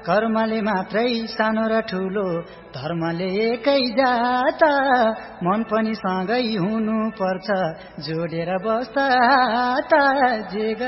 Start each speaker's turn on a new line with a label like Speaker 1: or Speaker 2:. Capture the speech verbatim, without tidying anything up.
Speaker 1: कर्मले मात्रै सानो र ठुलो धर्मले एकै जाता मन पनि सँगै हुनु पर्छ जोडेर बस्दा जे